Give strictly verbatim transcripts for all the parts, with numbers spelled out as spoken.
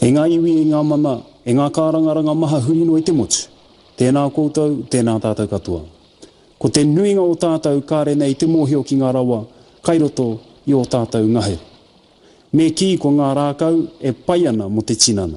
E ngā iwi e ngā mana, e ngā kārangaranga maha huri no i te motu. Tēnā koutou, tēnā tātou katoa. Ko te nuinga o tātou kāre nei te mōhio ki ngā rawa, kai roto i o tātou ngahere. Me ki ko ngā rākau e pai ana mo te tinana.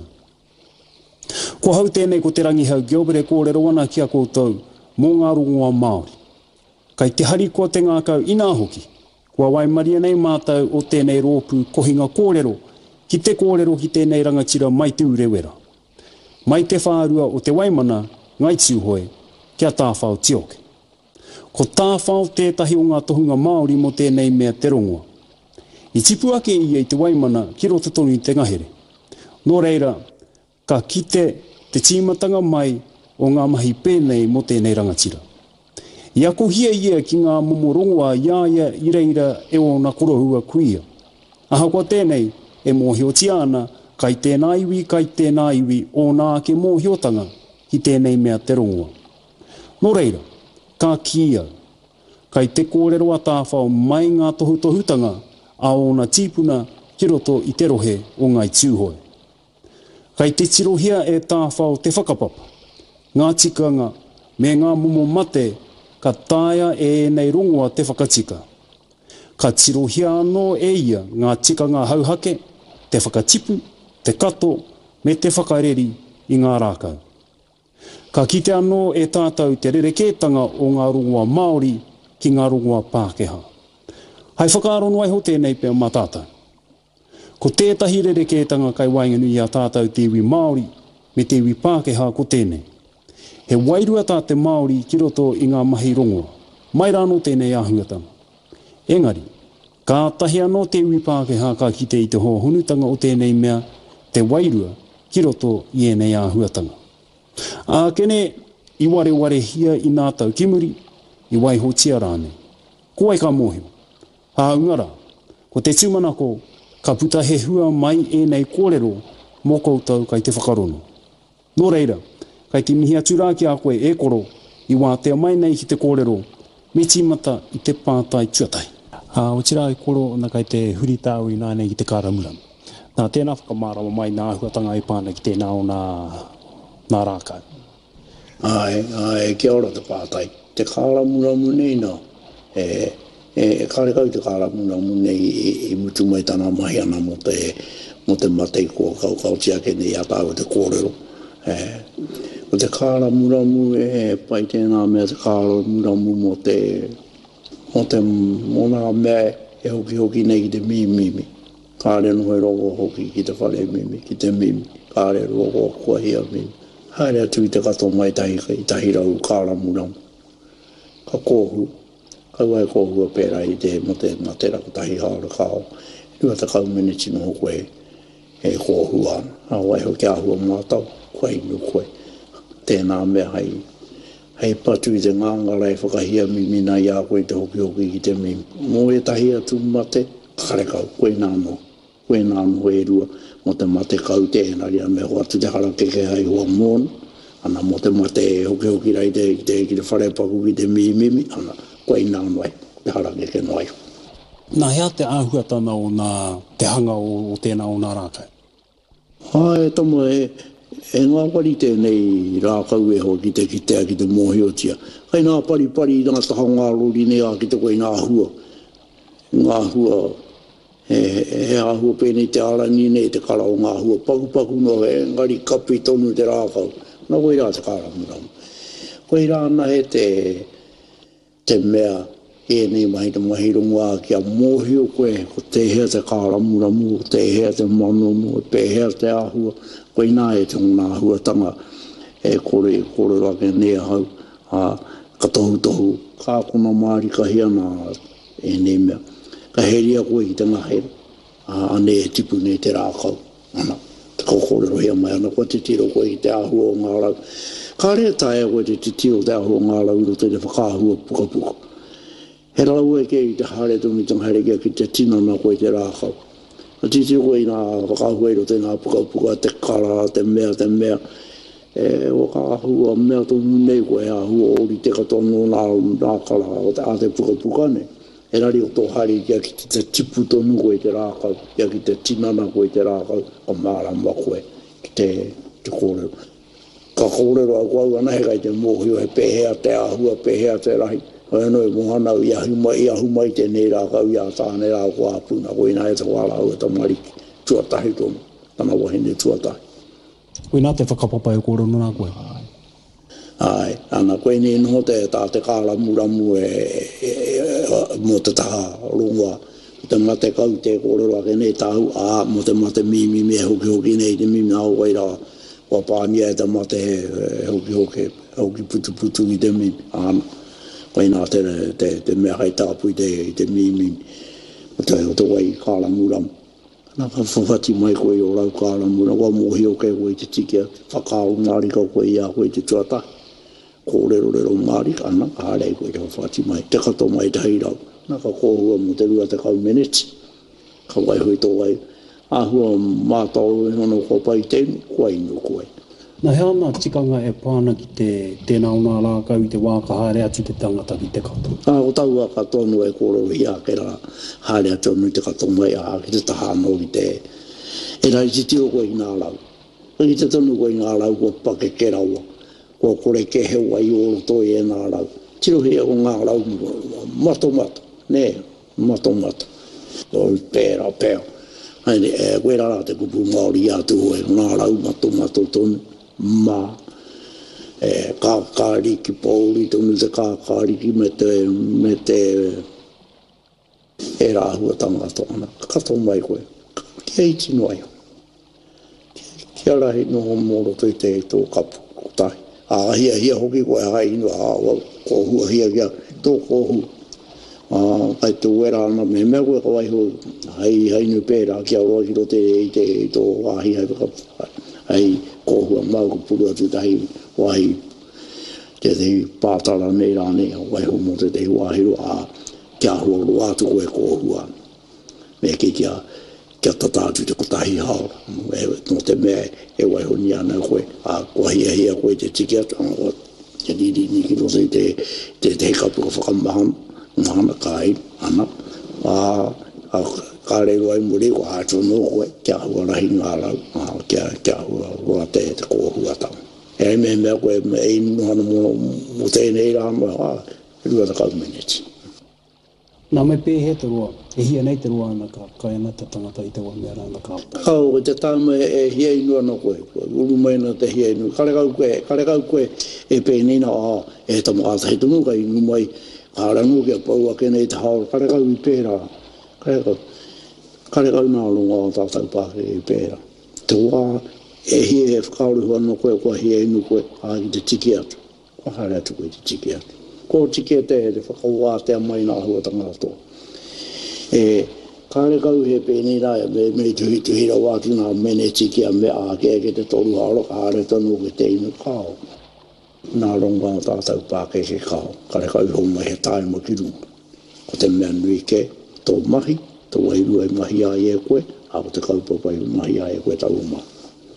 Ko hau tēnei ko te rangihau Gilbert e kōrero ana ki a koutou mō ngā rongoa Māori. Kai te hari ko te ngākau ina hoki, kua waimaria nei mātou o tēnei rōpū kohinga kōrero ki te kōrero ki tēnei rangatira mai te urewera. Mai te whārua o te waimana ngai tūhoe kia tāwhao tioke. Ko tāwhao tētahi o ngā tohunga Māori mo tēnei mea te rongoa. I tipu ake ia i te waimana ki roto tonu i te ngahere. Nō reira, ka kite te tīmatanga mai o ngā mahi pēnei mo tēnei rangatira. I ako hia ia ki ngā momo rongoa iaia i reira e o na korohua kuia. Aha kua tēnei e mōhio tiana kai tēnā iwi kai tēnā iwi o nā ke mōhiotanga ki tēnei mea te rongoa. Nō reira, ka kia, kai te kōrero a tāwhao mai ngā tohutohutanga a o na tīpuna ki roto i te rohe o ngai tūhoe. Kai te tirohia e tāwhao te whakapapa, ngā tikanga me ngā momo mate ka tāia e nei rongoa te whakatika. Ka tirohia anō e ia ngā tikanga hauhake, te whakatipu, te kato me te whakareri i ngā rākau. Ka kite anō e tātou te rerekētanga o ngā rongoa Māori ki ngā rongoa Pākehā. Hai whakaaro ai ho tēnei pēr mā tātou. Ko tētahi rerekētanga kai wainganu i a tātou te iwi Māori me te iwi Pākehā ko tēnei. He wairua tā te Māori ki roto i ngā mahi rongoa, mai rāno tēnei āhuatanga. Engari, ka tahi anō te iwi Pākehā ka kite i te hoa honutanga o tēnei mea, te wairua ki roto i enei āhuatanga. A kene, i ware ware hia i nā tau kimuri, i waiho tia rāne. Ko ai ka mōhio. Ha ungara, ko te tūmanako, ka puta he hua mai e nei kōrero mō koutou kai te whakarono. Nō reira, kai te mihi aturā ki a koe e koro, i wā te mai nei ki te kōrero, me tīmata i te pātai tuatai. Ha, o tira i koro na kai te huri tāu i nā nei ki te kāramurama. Nā tēnā whakamārawa mai nā huatanga i pāna ki tēnā o nā, nā rākau. Ai, ai, kia ora te pātai. Te kāramuramu nei nā, e, e, e kārekau te kāramuramu nei i, i mutu mai tāna mahi ana mo te, mo te matei kua kau kau tia ke nei a tāu te kōrero. E, o te kāramuramu e pai tēnā mea te kāramuramu mo te, mo te mona mea e hoki hoki nei ki te mimimi. Kāre noe rogo hoki ki te whare mimi, ki te mimi. Kāre rogo kua hia mimi. Haere atu i te kato mai tahi, i tahi rau kāramuramu. Ka kōhu, ka wai kōhu a pēra i te mo te matera ko tahi haora kao. Rua te kau mene tino ho koe e kōhu ana. A wai ho kia hua mātau, koe inu koe. Tēnā mea hai, hei patu i te ngāngara e whakahia mimina i a koe te hoki hoki ki te mimi. Mō e tahi atu mate, kare kau, koe nāno. Koe nāno e rua. Mo te mate kau tēnari a mea hoa tu te harake ke hai hoa mōna. Ana mo te mate hoki hoki rei te te ki te whare paku ki te mimimi. Ana koe nā noai, te harake ke noai. Nā hea te āhuatana o nā te hanga o, o tēnā o nā rākau? Ai, tomo e, e ngā pari tēnei rākau e hoa ki te kitea ki te mōhiotia. Hei nā pari pari i ngā taha ngā rori nei a ki te koe ngā hua. Ngā hua... He, he ahua pēnei te arangi nei te kara o ngā hua paku paku no he ngari kapi tonu te rākau. Nā koe rā te kāramuramu. Koe rā na he te, te mea e nei mahi te mahi rongoa kia mōhio koe ko te hea te kāramuramu, ko te hea te manono, ko te hea te ahua. Koe nā e te ngā ahua tanga e kore, kore rake nea hau. A, ka tohu tohu, kā kona maari ka hea nā e nei mea. Ka heria koe i te ngahere, ane e tipu nei te rākau. Ana, te kōkōrero hea mai ana, koe te tiro koe i te āhua o ngā rau. Ka rea tae koe te tiro te āhua o ngā rau iro te te whakāhua puka puka. He rau e ke i te hare tungi te ngahere kia ki te tinana koe te rākau. Ka titiro koe i ngā whakāhua iro te ngā puka puka, te kara, te mea, te mea. E whakāhua mea tonu nei koe āhua ori te katono nā kara o te āte puka puka nei. E rari o tō hari kia ki te tipu tonu koe te rākau, kia ki te tinana koe te rākau, o mārama koe. te te kōrero. Ka kōrero a kua wana he kai te mōhio he pehea te ahua, pehea te rahi. Hoi no e mohana i ahuma i ahuma i te nei rā kau i a tāne rā kua apuna. Koe nā e te wāla au e ta mariki. Tuatahi tono. Tana wahine tuatahi. Koe nā te whakapapa e kōrero nā koe? Ai, ana koe ni no te tā te kāramu ramu e, e, e mo te taha rongoa. Te mate kau te kōrero ake nei tāhu, a mo te mate mimi me hoki hoki nei te mimi au wai rā. Wa pānia e te mate he hoki hoki, hoki putu putu i te mimi. Ana, koe nā te, te, te mea kai tāpu i te, te mimi. O te, o te wai kāramu ramu. Nā ka whawhati mai koe o rau kāramu ramu. Wa mohi o ke koe te tikia. Whakāu ngāri kau koe ia koe te tuatahi. Kōrero rero Māori, ana, ārei koe te whawhati mai, te kato mai te heirau. Nā ka kōhua mo te rua te kau meneti. Ka wai hui tō wai, āhua mātau e hono ko pai tēnu, koe inu koe. Nā he ana tikanga e pāna ki te tēnā o nā rākau i te wākahare atu te tangata ki te kato. Ā, o tau a katono e kōrero hi a ke rā, hare atu anu te kato mai a ki te tahano i te, e rai te tiro koe i nā rau. Ki te tonu koe i nā rau ko pake ke raua. Ko kore ke he wai oro toi e nā rau. Tiro he o ngā rau, mato mato, ne, mato mato. O pēra pēra. Haine, e koe rara te kupu Māori atu hoe, ngā rau mato mato tonu, mā. E kākāri ki pōri, tonu te kākāri ki me te, me te, e rāhua tangata ana. Kato mai koe, kia iti noai. Kia rahi noho moro toi te tō kapu, kotahi. A hia hia hoki koe hai inu a ko hua hia kia tō ko hua. A kai tō wera ana me mea koe kawai ho hai hai nu pēra kia roa ki rote i te tō wahi hai waka hai ko hua mau ko puru atu tahi wahi te te pātara nei rāne wai ho mo te te wahi ro a kia hua roa atu koe ko hua. Me ke kia kia tatātu te kotahi hao. No te mea e wai honi ana koe. A kua hia hia koe te tiki atu. Anga te riri ni ki rosa i te te te kapu ka whakamahana. Mahana kai, ana. A ka rero ai muri ko hātu no koe. Kia hua rahi ngā rau. Kia, kia hua roa te te kōhua tau. E ai mea mea koe me ei nuhana mo, mo tēnei rāma. A rua te kau meneti. Nā me pēhe te roa, e hia nei te roa ana ka kai ana te tangata i te wa mea rāna ka hapa. Kau, te tāma e hia inu ana koe, uru mai na te hia inu. Kare kau koe, kare kau koe e pēnina a e tamo ata he tunu kai inu mai, a rangu kia pau a kene i te hao, kare kau i pēra, kare kau, kare kau nā runga o tātau pāke i pēra. Te wā e hia e whakauru ana koe, kua hia inu koe, a i te tiki atu, kua hare atu koe te tiki atu. Ko tiki e te he te whakawā te amai nā hua tangata. E kare kau he pēnei rāia, me, me tuhi tuhi ra wāti ngā mene tiki a me a ke ke te toru haro, kāre tonu ke te inu kāo. Nā ronga o tātau pāke ke kāo, kare kau hou mai he tāi mo ki runga. Ko te mea nui ke, tō mahi, tō wairu e mahi a e koe, a ko te kaupapai mahi a e koe tau mahi.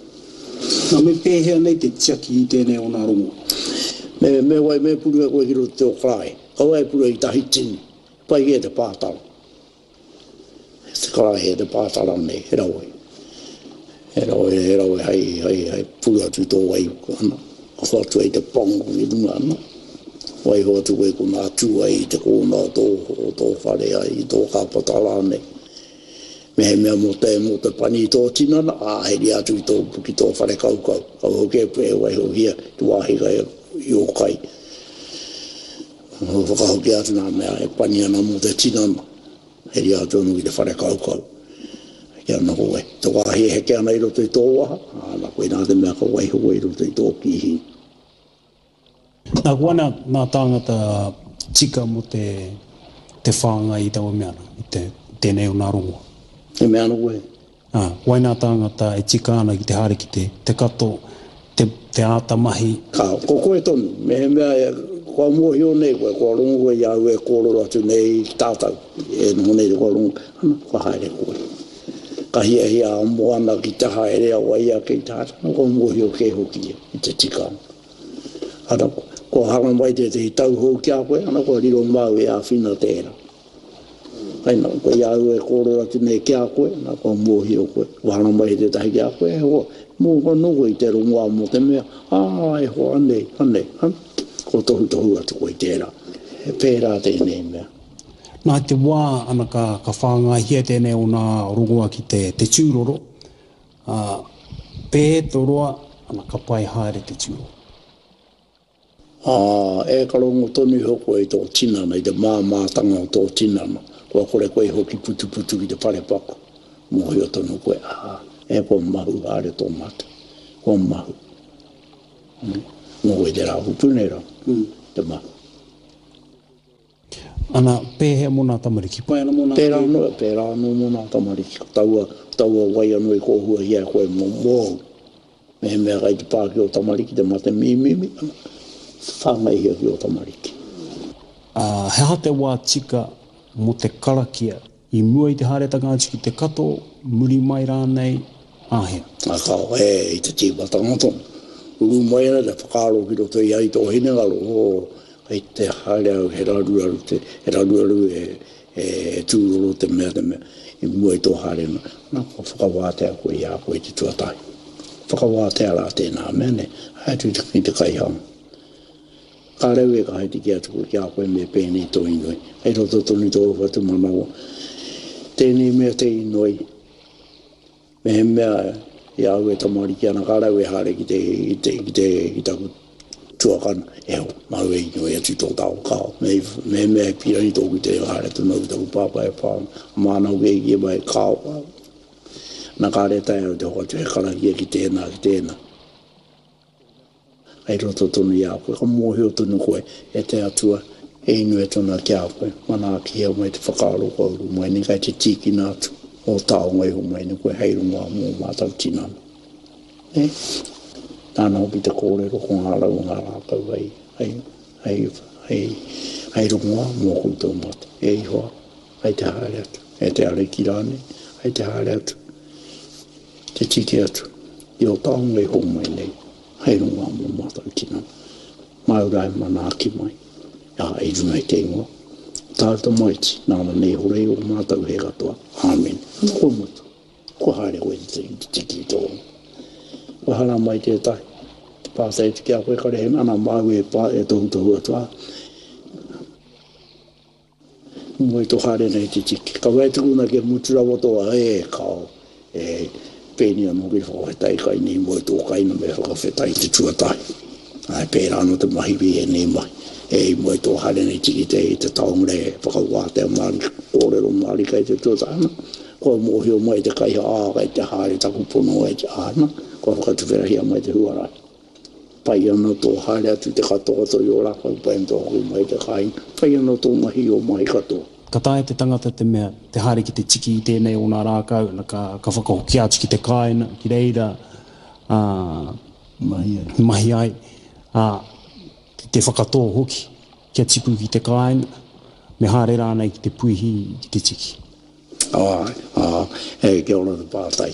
Nā me pēhea nei te tiaki i tēnei o nā rongo. Me, me wai me puru e koe hiro te o krai. Kau e puru e i tahi tini. Pai e te pātara. Te krai e te pātara nei, he rau e. He rau e, he rau e, hei, hei, hei, puru atu tō wai ana. Ko atu e te pongu i runga ana. Wai ho atu e kuna atu ai te kōna o tō, o tō whare ai, tō kāpatara nei. Me he mea mo te, mo te pani tō tinana, a heri atu i tō puki tō whare kaukau. Kau hoke pue wai ho hia, tu wāhika e i o kai. Whakahoki atu nā mea e pani ana mo te tinana. Heri atu anu i te whare kaukau. Kia ana koe. Te wāhi e heke ana i roto i tō waha. Ana koe nā te mea ka waiho i roto i tō kihi. Nā kuana nā tāngata tika mo te, te whānga i tawa meana, i te, tēnei o nā rongo. Te mea ana koe. Ah, wai nā tāngata e tika ana ki te hare ki te, te kato, te, te āta mahi. Ka, ko koe tonu. Me he mea e, kua mohi o nei koe, kua rongo koe iau e kōroro atu nei tātau. E no nei te kua rongo, ana, kua haere koe. Ka hia hia a moana ki te haere a wai a kei tāta, ana kua mohi o kei hoki i te tika. Ana, kua hanga mai te te tau hou kia koe, ana kua riro mau e a whina tēra. Ai na ko ia e koro ati ne kia koe, na ko mohi o koe. Wahana mai te tahi kia koe, e hoa. Mō ko nuku i te rungoa mo te mea. Ah, e hoa, ane, ane, ane. Ko tohu tohu atu koe tērā. E pērā tēnei mea. Nā te wā ana ka, ka whāngahia tēnei o nā rungoa ki te, te tūroro. Uh, pē toroa ana ka pai haere te tūroro. Ah, e karongo tonu hoko e tō tinana, i te māmātanga o tō tinana. Kua kore koe hoki putu putu ki te parepako. Mohi o tonu koe, ah, e po mahu haere tō mata. Kua mahu. Mm. Mo e te rā hupune rā. Mm. Te mahu. Ana pēhe mona tamariki, pai ana mona? Pērā no, pērā no mona tamariki. Taua, taua wai anu e kōhua hia koe mō mō. Mehe mea kai te pāki o tamariki, te mate mi mi mi. Whāngai hia ki o tamariki. Uh, he ha te wā tika mo te karakia, i mua i te hāretanga atu ki te kato, muri mai rānei, āhea. A tau, e, i te tīwatanga tonu. Uru mai ana te whakaro ki roto i ai tō hinengaro, o, ai te haere au he raru aru, te, he raru aru e, e, e tūroro te mea te mea, i mua i tō haere na. Nā ko whakawātea koe i a koe te tuatai. Whakawātea rā tēnā mea ne, hai tu te, te kaihanga. Ka reu e ka haiti ki atu ki a koe me pēnei tō inoi. Hei roto tonu tō whatu manawa. Tēnei mea te inoi. Me he mea i au e tamari ki ana. Ka reu e hare ki te, ki te, ki te, ki taku tuakana. Eo, mau e inoi atu tō tau kao. Me he mea e pirani tō ki te hare tu nau taku pāpa e pāma. Mānau e ki e mai kao. Nā ka re tai au te hoatu e karakia ki tēnā, ki tēnā. Ai roto tonu i a koe, ka mōhi o tonu koe, e te atua, e inu e tonu ki a koe, mana ki heo mai te whakaaro ko uru mai, ni kai te tiki nātu, o tau ngai ho mai, ni koe heiru ngā mō mātau tinana. E? Nāna hopi te kōrero ko ngā rau ngā rākau, ai, ai, ai, ai, ai rungoa mō koutou mata, e ihoa, ai te haere atu, e te are ki rāne, ai te haere atu, te tiki atu, i o tau ngai ho mai nei. Hei runga mō mātau tina. Maurai mana ki mai. Ia e rungai te ingoa. Tāta maiti, nāna nei horei o mātau he katoa. Amen. Ana koe mutu. Ko haere koe te tiki tōna. Ko hana mai te tai. Te pātai te kia koe kare he nana mau e pā e tohu tohu atua. Moi to haere nei te tiki. Ka wai tukuna ke mutura watoa e kao. E pēni anō ki whakawhetai kai nei moe tō kaina me whakawhetai te tuatai. Ai pērā no te mahi vi e nei mai. E moe tō hare nei tiki te i te taongre e whakawātea maari, kōrero maari kai te tuatai. Ko mōhi o mai te kaiha ā kai te hare taku pono e te āna. Ko whakatuwherahia mai te huarai. Pai ana tō hare atu te katoa tō i o rākau pai tō hoki mai te kaina. Pai ana tō mahi o mai katoa. Ka tae te tangata te mea, te hare ki te tiki i tēnei o nā rākau, na ka, ka whakahoki atu ki te kāina, ki reira, uh, mahi ai, mahi ai uh, te whakatō hoki, kia tipu ki te kāina, me hare rānei ki te puihi ki te tiki. Ai, ai, e kia ora te pātai.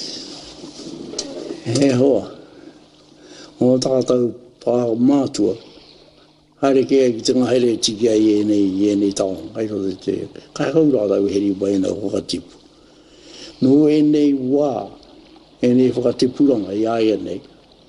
E hoa, o tātou pā mātua, haere kea ki te ngahere tiki ai e nei, e nei taong, ai rote te, kai hau rātau heri mai nā whakatipu. No e nei wā, e nei whakatipuranga i ai e nei.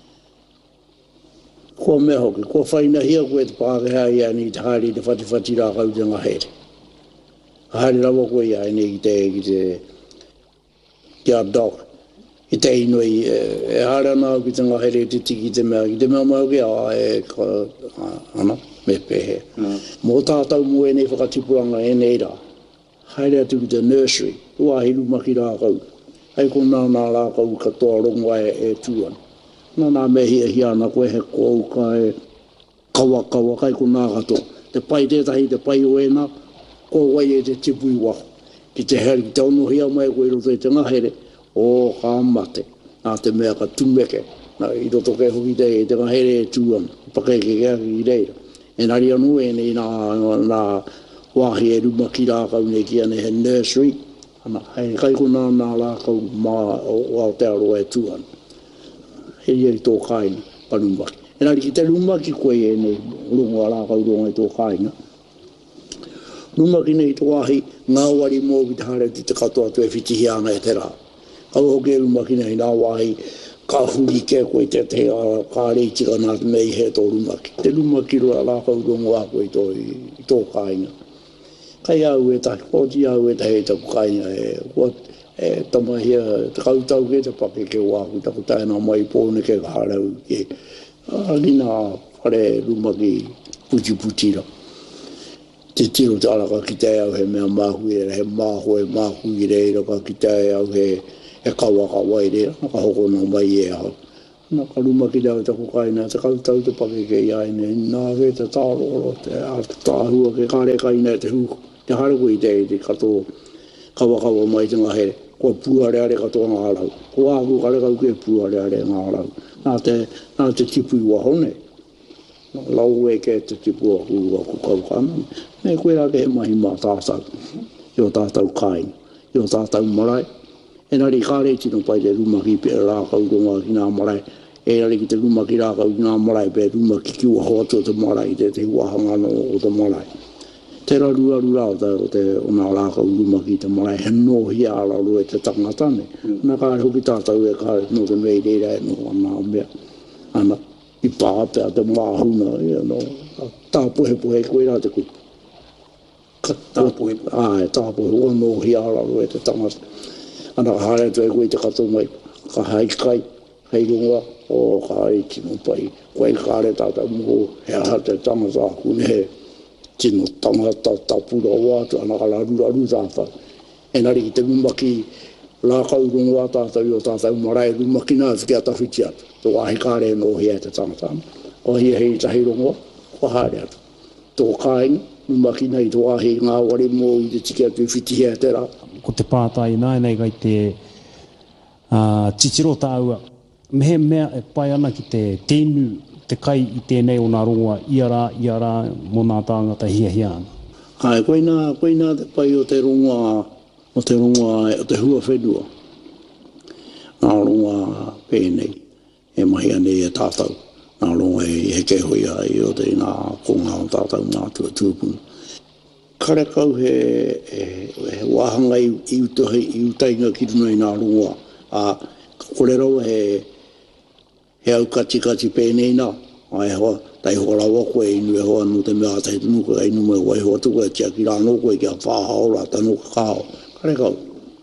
Kua mea hoki, kua whaina hia koe te pākehā i ai nei te haere te whatiwhati rākau te ngahere. Haere rawa koe i ai nei ki te, ki te, ki a dog. I te inoi, e haere anā ki te ngahere te tiki te mea, ki te mea mau ki a e ka, ana, me pehe. Mm. Mō tātau mo e nei whakatipuranga e nei rā. Haere atu ki te nursery, ua hiru maki rākau. Hei ko nā nā rākau katoa rongoa e, e tūan. Nā nā me hia hia ana koe he kou ka e kawa kawa, kai ko nā katoa. Te pai tētahi, te pai o e nā, ko wai e te tipui waho. Ki te heri, ki te ono hia mai koe roto i te ngahere. O ka mate, nā te mea ka tumeke, nā i roto kei hoki te e te ngahere e tūan, pakai ke kea ki reira. E nari anu e nei nā, nā wāhi e ruma ki rākau nei ki ane he nursery, ana, hei kai ko nā nā rākau mā o Aotearoa e tūan. Hei eri tō kāinga, pa rumaki. E nari ki te rumaki koe e nei runga rākau ronga e tō kāinga. Numa ki nei tō ahi, ngā wari mō ki te hare te katoa tu e whitihi ana e te rā. Au hoke numa ki nei ngā wahi, ka huri ke koe te te a ka reitika nā te mei he tō rumaki. Te rumaki roa la kau rongo a koe tō i tō kāinga. Kai au e tahi, pōti au e tahi taku kāinga e, what, e tamahia, te kautau ke te pake ke wāku, taku taina mai pōne ke ka harau ke. Rina whare rumaki puti puti ra. Te tiro te ala ka ki te au he mea mahu e he mahu e mahu i reira ka ki te au he e kawa ka wai reira, ka hoko nā mai e hau. Nā ka ruma ki te au taku kaina, te kautau te pake ke iaine, nā ke te tāro, te tāhua ke kare kaina te hu, te haraku i te te kato kawa kawa mai te ngahere, ko puare are kato ngā rau, ko āku kare kau ke puare are ngā rau. Nā te, nā te tipu i wahone. Lau e ke te tipu a ku a ku kau kāna. Me koe rā ke he mahi mā tātau. Io tātau kāinga. Io tātau marae. E nari kāre tino pai te rumaki pe rā kau ronga ki nā marae. E nari ki te rumaki rā kau ki nā marae pe rumaki ki ua hoa tō te marae te te wahanga no o te marae. Te raru raru rā o te o nā rā kau rumaki te marae. He no hi ala ro e te tangatane. Nā kāre hoki tātau e kāre no te mei reira e no anā mea. Ana. I pāpe a te māhuna, you know, tāpohe pohe koe rā te kui. Tāpohe? Ai, tāpohe, ua no hi ara roe te tangata. Ana ka hare tu e koe te kato mai, ka hai kai, hei runga, o ka hai tino pai, koe ka hare tātou mō, he aha te tangata, kune he tino tangata, tapura wātu, ana ka raru raru tātou. E nari ki te mumaki, la kau runga tātou i o tātou marae, rumaki nā whiki a tawhiti atu. Tō ahi kāre no hi e te tangatama. O hi e hei tahi rongo, o haere atu. Tō kāinga, numaki nei tō ahi ngā wari mō i te tiki atu whiti hea te rā. Ko te pātai nai nei kai te uh, titiro tāua. Mehe mea e pai ana ki te tēnu, te kai i tēnei o nā rongoa, ia rā, ia rā, mō nā tāngata hia hia ana. Hai, koe nā, koe nā te pai o te rongoa, o te rongoa, o te hua whenua. Nā rongoa pēnei. E mahi ane e tātou. Nā rongo e he ke hoi ai o te nā konga o tātou nā tua tūpuna. Kare kau he, he, he wahanga i, i, utahi, i utainga ki runa i nā rongoa. A kore rau he, he au kati kati pēnei nā. Ai hoa, tai hoa rawa koe inu e hoa no te mea tai tunu koe inu me wai hoa tuku e tia ki rāno koe ki a whāhao rā tanu kakao. Kare kau.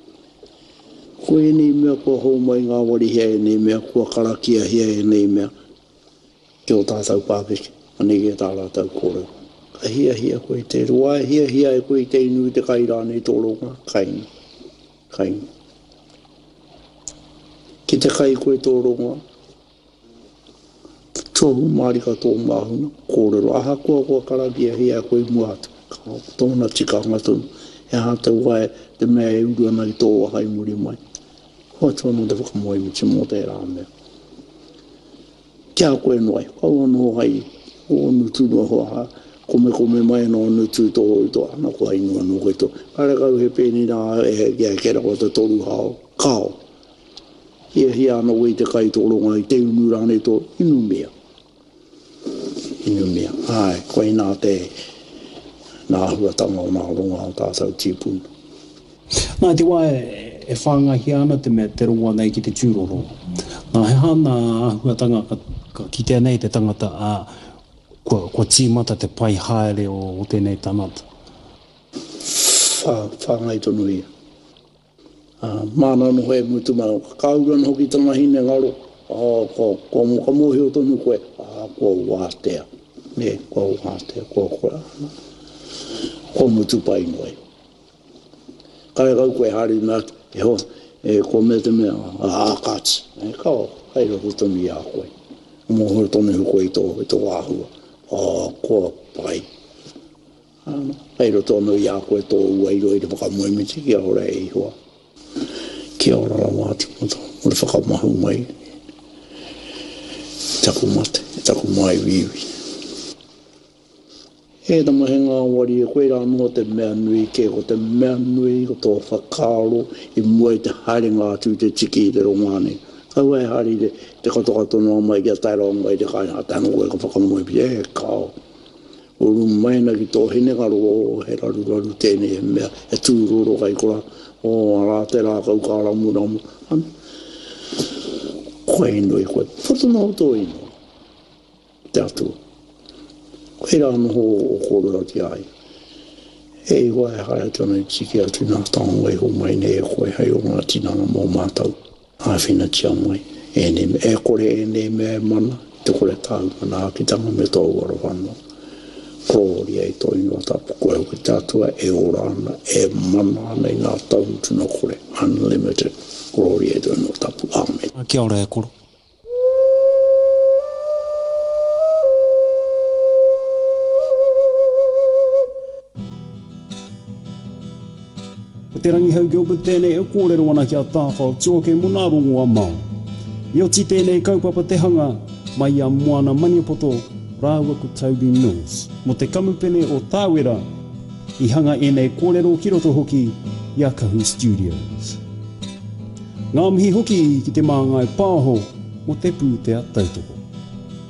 Koe nei mea kua hou mai ngā wari hea e nei mea, kua karakia hea e nei mea. Ki o tātou pāpiki, anegi e tā rātou kōreu. Ka hia hia koe te rua, hia hia e koe te inu te kai rānei tō ronga, kainga, kainga. Ki te kai koe tō ronga, tōhu marika tō māhuna, kōrero. Aha kua kua karakia hia koe muatu, ka tōna tika ngatunu. E hātou wai te mea e uru ana i tō wahai muri mai. Hoa tōna te whakamoe miti mō te rā mea. Kia koe noi, kau anō hai, o nutu no hoa, kome kome mai no nutu tō hoi tō, ana ko hai nua no koe tō. Kare kau he pēni nā e he kia kera ko te toru hao, kao. Hia hia ana wei te kai tō ronga i te unu rāne tō inu mea. Inu mea, ai, koe nā te nā huatanga o nā ronga o tātou tīpuna. Nā te wā e, e whāngahi ana te mea te rongoa nei ki te tūroro. Nā he hana huatanga ka, ka kitea nei te tangata a kua, kua tīmata te pai haere o, o tēnei tanata. Whā, whāngai tonu ia. Uh, mana no he mutu mana, kauran hoki tana hine ngaro, oh, ko, ko, ko mohi o tonu koe, ah, ko wātea. Ne, ko wātea, ko koe ana. Ko mutu pai noi. Kare kau koe hari nā, e ho, e ko me te mea, a ākati. E kau, hei roko tonu i a koe. Moho tonu hu koe i tō, i tō āhua. Oh, ko pai. Ano, hei roko tonu i a koe tō ua i roi te whakamoemiti, kia ora e i hoa. Kia ora la wāti moto, o le whakamahu mai. Taku mate, taku mai wiwi. E ta mahe ngā wari e koe rā noa te mea nui ke, ko te mea nui ko tō whakaro i mua i te haere ngā tū te tiki i te rongane. Kau e hari te, te katoa tono mai kia taira o mai te kai nā tano koe ka whakamoe pi e kao. uru mai na ki tō hene karo o he raru raru tēnei he mea e tūroro kai kora o ara te rā kau ka ramu ramu an koe inoi koe whatana o tō ino te atua koe rā noho o koro ati ai e iwa e hae tōna i tiki atu nā tāngua i ho mai ne e koe hei o ngā tinanga mō mātau a whina tia mai e ne e kore e ne mea mana te kore tāu mana a ki tanga me tō wara whanau Kōri ei tō ingoa tapu koe o ki tātua e orana, e mana nei ngā tau tuna kore, unlimited. Kōri ei tō ingoa tapu, amen. Kia ora e koro. Ko te rangi hau Gilbert tēnei e kōrero ana ki a tāwhao tōke muna rongo a mau. I o ti tēnei kaupapa te hanga mai a moana Maniapoto rāua ko Toby Mills. Mo te kamupene o Tāwera, i hanga e nei kōrero ki roto hoki i a Kahu Studios. Ngā mihi hoki ki te māngai pāho mo te pū te a tautoko.